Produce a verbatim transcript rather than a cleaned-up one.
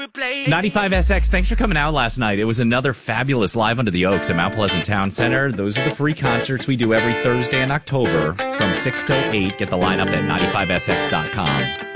ninety-five S X, thanks for coming out last night. It was another fabulous Live Under the Oaks at Mount Pleasant Town Center. Those are the free concerts we do every Thursday in October from six till eight. Get the lineup at ninety-five S X dot com.